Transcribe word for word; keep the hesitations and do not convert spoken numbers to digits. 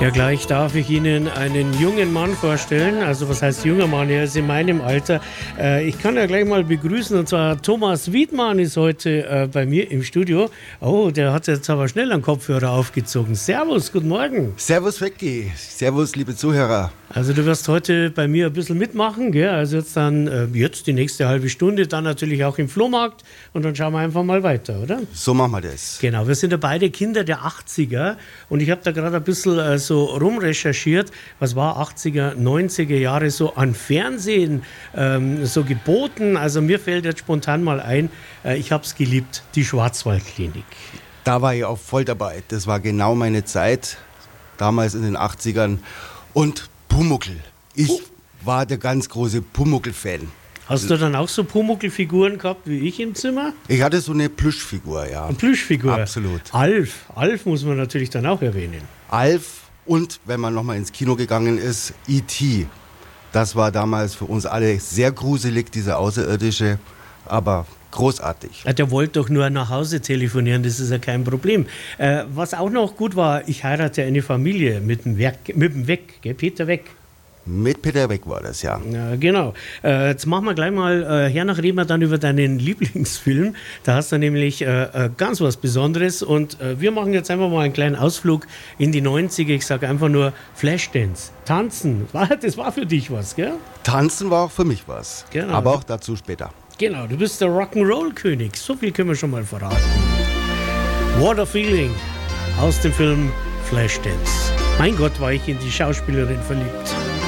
Ja, gleich darf ich Ihnen einen jungen Mann vorstellen. Also was heißt junger Mann? Er ist in meinem Alter. Äh, ich kann ja gleich mal begrüßen, und zwar Thomas Wiedmann ist heute äh, bei mir im Studio. Oh, der hat jetzt aber schnell einen Kopfhörer aufgezogen. Servus, guten Morgen. Servus, Vecki. Servus, liebe Zuhörer. Also du wirst heute bei mir ein bisschen mitmachen, gell? Also jetzt dann, äh, jetzt die nächste halbe Stunde, dann natürlich auch im Flohmarkt und dann schauen wir einfach mal weiter, oder? So machen wir das. Genau, wir sind ja beide Kinder der achtziger und ich habe da gerade ein bisschen äh, so rumrecherchiert, was war achtziger, neunziger Jahre so an Fernsehen ähm, so geboten. Also mir fällt jetzt spontan mal ein, äh, ich habe es geliebt, die Schwarzwaldklinik. Da war ich auch voll dabei. Das war genau meine Zeit, damals in den achtzigern. Und Pumuckl. Ich oh. war der ganz große Pumuckl-Fan. Hast du dann auch so Pumuckl-Figuren gehabt wie ich im Zimmer? Ich hatte so eine Plüschfigur, ja. Eine Plüschfigur? Absolut. Alf. Alf muss man natürlich dann auch erwähnen. Alf und, wenn man nochmal ins Kino gegangen ist, E T Das war damals für uns alle sehr gruselig, dieser Außerirdische, aber großartig. Der wollte doch nur nach Hause telefonieren, das ist ja kein Problem. Äh, was auch noch gut war, ich heirate eine Familie mit dem, Werk, mit dem Weck, gell? Peter Weck. Mit Peter Weck war das, ja. Ja, genau. Äh, jetzt machen wir gleich mal, äh, hernach reden wir dann über deinen Lieblingsfilm. Da hast du nämlich äh, äh, ganz was Besonderes und äh, wir machen jetzt einfach mal einen kleinen Ausflug in die neunziger. Ich sage einfach nur Flashdance, Tanzen. Das war für dich was, gell? Tanzen war auch für mich was, genau. Aber auch dazu später. Genau, du bist der Rock'n'Roll-König. So viel können wir schon mal verraten. What a Feeling aus dem Film Flashdance. Mein Gott, war ich in die Schauspielerin verliebt.